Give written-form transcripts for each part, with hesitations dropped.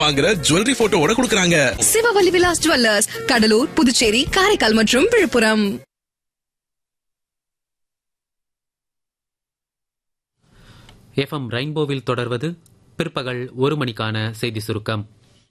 வாங்குற ஜுவல்லரி போட்டோவோட கொடுக்கறாங்க. சிவவல்லி விலாஸ் ஜுவல்லர்ஸ், கடலூர், புதுச்சேரி, காரைக்கால் மற்றும் விழுப்புரம். FM ரெயின்போவில் தொடர்வது பிற்பகல் 1 மணிக்கான செய்தி சுருக்கம்.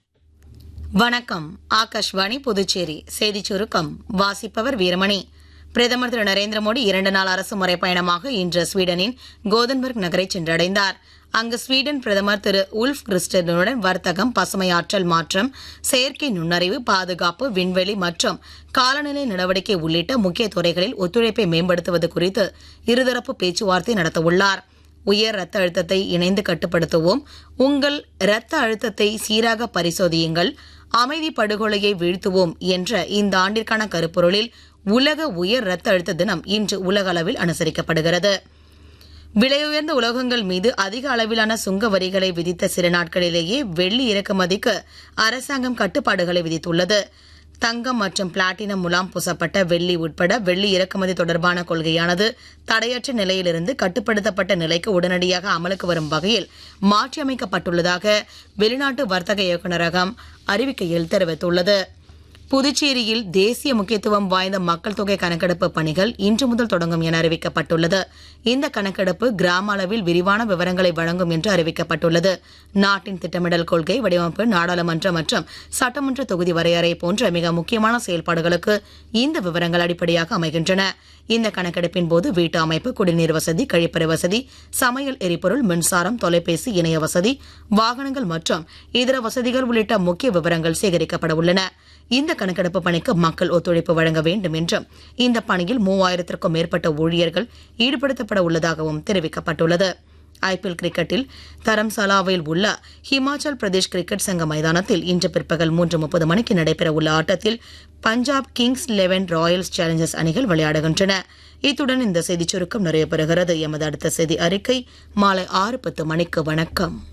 வணக்கம். ஆகாஷ்வாணி புதுச்சேரி செய்தி சுருக்கம் வாசிப்பவர் வீரமணி. பிரதமர் திரு நரேந்திர மோடி 2 நாள் அரசுமுறை பயணமாக இன்று ஸ்வீடனின் கோதன்பர்க் நகரை சென்றடைந்தார். அங்கு ஸ்வீடன் பிரதமர் திரு உல்ஃப் கிறிஸ்டனுடன் வர்த்தகம், பசுமை ஆற்றல் மாற்றம், செயற்கை நுண்ணறிவு, பாதுகாப்பு, விண்வெளி மற்றும் காலநிலை நடவடிக்கை உள்ளிட்ட முக்கிய துறைகளில் ஒத்துழைப்பை மேம்படுத்துவது குறித்து இருதரப்பு பேச்சுவார்த்தை நடத்தவுள்ளார். உயர் ரத்த அழுத்தத்தை இணைந்து கட்டுப்படுத்துவோம், உங்கள் இரத்த அழுத்தத்தை சீராக பரிசோதியுங்கள், அமைதி படுகொலையை வீழ்த்துவோம் என்ற இந்த ஆண்டிற்கான கருப்பொருளில் உலக உயர் ரத்த அழுத்த தினம் இன்று உலக அளவில் அனுசரிக்கப்படுகிறது. விலையுயர்ந்த உலோகங்கள் மீது அதிக அளவிலான சுங்க வரிகளை விதித்த சில நாட்களிலேயே வெள்ளி இறக்குமதிக்கு அரசாங்கம் கட்டுப்பாடுகளை விதித்துள்ளது. தங்கம் மற்றும் பிளாட்டினம் முலாம் பூசப்பட்ட வெள்ளி உட்பட வெள்ளி இறக்குமதி தொடர்பான கொள்கையானது தடையற்ற நிலையிலிருந்து கட்டுப்படுத்தப்பட்ட நிலைக்கு உடனடியாக அமலுக்கு வரும் வகையில் மாற்றியமைக்கப்பட்டுள்ளதாக வெளிநாட்டு வர்த்தக இயக்குநரகம் அறிவிக்கையில் தெரிவித்துள்ளது. புதுச்சேரியில் தேசிய முக்கியத்துவம் வாய்ந்த மக்கள் தொகை கணக்கெடுப்பு பணிகள் இன்று முதல் தொடங்கும் என அறிவிக்கப்பட்டுள்ளது. இந்த கணக்கெடுப்பு கிராம அளவில் விரிவான விவரங்களை வழங்கும் என்று அறிவிக்கப்பட்டுள்ளது. நாட்டின் திட்டமிடல் கொள்கை, வடிவமைப்பு, நாடாளுமன்ற மற்றும் சட்டமன்ற தொகுதி வரையறை போன்ற மிக முக்கியமான செயல்பாடுகளுக்கு இந்த விவரங்கள் அடிப்படையாக அமைகின்றன. இந்த கணக்கெடுப்பின் போது வீட்டு அமைப்பு, குடிநீர் வசதி, கழிப்பறை வசதி, சமையல் எரிபொருள், மின்சாரம், தொலைபேசி, இணைய வசதி, வாகனங்கள் மற்றும் இதர வசதிகள் உள்ளிட்ட முக்கிய விவரங்கள் சேகரிக்கப்பட உள்ளன. இந்த கணக்கெடுப்பு பணிக்கு மக்கள் ஒத்துழைப்பு வழங்க வேண்டும் என்றும் இந்த பணியில் 3000க்கும் மேற்பட்ட ஊழியர்கள் ஈடுபடுத்தப்பட உள்ளதாகவும் தெரிவிக்கப்பட்டுள்ளது. IPL கிரிக்கெட்டில் தரம்சாலாவில் உள்ள ஹிமாச்சல் பிரதேஷ் கிரிக்கெட் சங்க மைதானத்தில் இன்று பிற்பகல் 3:30 மணிக்கு நடைபெற உள்ள ஆட்டத்தில் பஞ்சாப் கிங்ஸ் 11 ராயல்ஸ் சேலஞ்சர்ஸ் அணிகள் விளையாடுகின்றன. இத்துடன் இந்த செய்திச் சுருக்கம் நிறைவு பெறுகிறது. எமது அடுத்த செய்தி அறிக்கை மாலை 6:10 மணிக்கு. வணக்கம்.